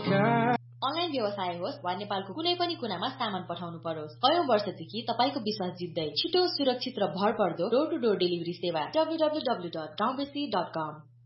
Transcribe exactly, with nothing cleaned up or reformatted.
Online व्यवसाय होस् वा नेपालको कुनै पनि कुनामा सामान पठाउनु परोस्, कयौं वर्षदेखि तपाईको विश्वास जित्दै छिटो, सुरक्षित र भरपर्दो डोर टु डोर डेलिभरी सेवा W W W dot गाउँबेसी dot कम।